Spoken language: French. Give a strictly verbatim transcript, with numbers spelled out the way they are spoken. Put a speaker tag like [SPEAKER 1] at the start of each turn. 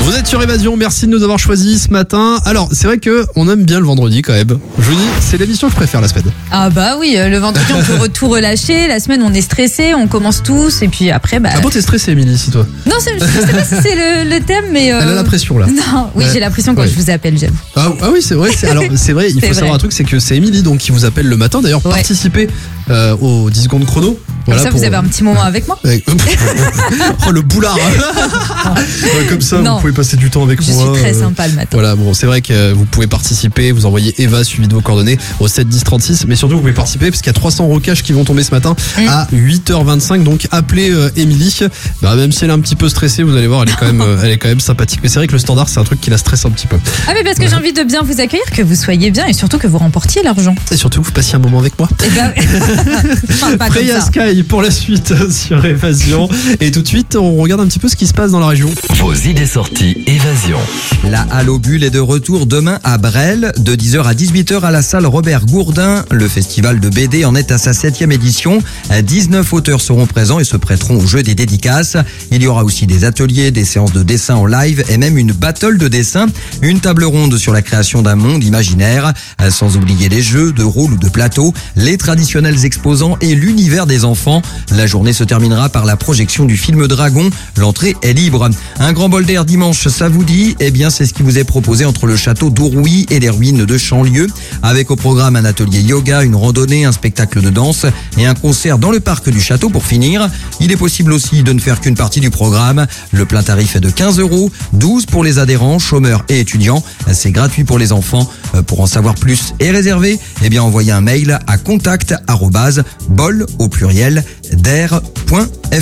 [SPEAKER 1] Vous êtes sur Évasion, merci de nous avoir choisis ce matin. Alors, c'est vrai que on aime bien le vendredi quand même. Je vous dis, c'est l'émission que je préfère la semaine.
[SPEAKER 2] Ah bah oui, le vendredi on peut tout relâcher, la semaine on est stressé, on commence tous et puis après bah...
[SPEAKER 1] Ah bon, t'es stressée, Émilie, si toi?
[SPEAKER 2] Non, c'est- je sais pas si c'est le, le thème, mais... euh,
[SPEAKER 1] Elle a la pression là.
[SPEAKER 2] Non, oui,
[SPEAKER 1] Ouais.
[SPEAKER 2] j'ai la pression quand
[SPEAKER 1] Ouais.
[SPEAKER 2] je vous appelle, j'avoue.
[SPEAKER 1] Ah, ah oui, c'est vrai. C'est, alors, c'est vrai, il faut
[SPEAKER 2] C'est
[SPEAKER 1] savoir
[SPEAKER 2] vrai.
[SPEAKER 1] un truc, c'est que c'est Émilie donc qui vous appelle le matin. D'ailleurs,
[SPEAKER 2] Ouais.
[SPEAKER 1] participez euh, aux dix secondes chrono.
[SPEAKER 2] Comme
[SPEAKER 1] Voilà,
[SPEAKER 2] ça,
[SPEAKER 1] pour-
[SPEAKER 2] vous avez un petit moment avec moi.
[SPEAKER 1] Ouais. Oh le boulard. Ouais, comme ça,
[SPEAKER 2] Non.
[SPEAKER 1] vous pouvez passer du temps avec
[SPEAKER 2] Je
[SPEAKER 1] moi.
[SPEAKER 2] suis très
[SPEAKER 1] euh,
[SPEAKER 2] sympa le matin.
[SPEAKER 1] Voilà, bon, c'est vrai que vous pouvez participer, vous envoyez Eva suivi de vos coordonnées au sept dix trente-six, mais surtout vous pouvez participer parce qu'il y a trois cents euros cash qui vont tomber ce matin
[SPEAKER 2] Mm.
[SPEAKER 1] à huit heures vingt-cinq, donc appelez euh, Émilie. Bah, même si elle est un petit peu stressée, vous allez voir, elle est quand même, euh, elle est quand même sympathique. Mais c'est vrai que le standard, c'est un truc qui la stresse un petit peu.
[SPEAKER 2] Ah mais parce que j'ai envie de bien vous accueillir, que vous soyez bien et surtout que vous remportiez l'argent.
[SPEAKER 1] Et surtout que vous passiez un moment avec moi.
[SPEAKER 2] Et ben... enfin, pas comme
[SPEAKER 1] Freya
[SPEAKER 2] ça.
[SPEAKER 1] Sky pour la suite sur Évasion. Et tout de suite, on regarde un petit peu ce qui se passe dans la région.
[SPEAKER 3] Vos idées sorties Évasion.
[SPEAKER 4] La Halo Bulle est de retour demain à Bresles, de dix heures à dix-huit heures à la salle Robert Gourdin. Le festival de B D en est à sa septième édition. dix-neuf auteurs seront présents et se prêteront au jeu des dédicaces. Il y aura aussi des ateliers, des séances de dessin en live et même une battle de dessin. Une table ronde sur la création d'un monde imaginaire, sans oublier les jeux de rôle ou de plateau, les traditionnels exposants et l'univers des enfants. La journée se terminera par la projection du film Dragon. L'entrée est libre. Un grand bol d'air dimanche, ça vous dit? Eh bien, c'est ce qui vous est proposé entre le château d'Aurouy et les ruines de Chanlieu. Avec au programme un atelier yoga, une randonnée, un spectacle de danse et un concert dans le parc du château pour finir. Il est possible aussi de ne faire qu'une partie du programme. Le plein tarif est de quinze euros, douze pour les adhérents, chômeurs et étudiants. C'est gratuit pour les enfants. Pour en savoir plus et réserver, eh bien, envoyez un mail à contact arobase bol au pluriel d'air point f r.